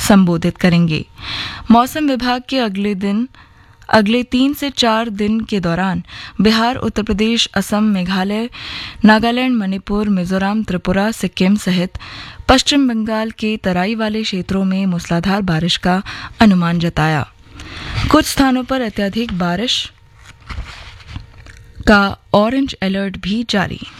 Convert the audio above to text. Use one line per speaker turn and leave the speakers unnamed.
संबोधित करेंगे। मौसम विभाग के अगले 3 से 4 दिन के दौरान बिहार, उत्तर प्रदेश, असम, मेघालय, नागालैंड, मणिपुर, मिजोरम, त्रिपुरा, सिक्किम सहित पश्चिम बंगाल के तराई वाले क्षेत्रों में मूसलाधार बारिश का अनुमान जताया। कुछ स्थानों पर अत्यधिक बारिश का ऑरेंज अलर्ट भी जारी।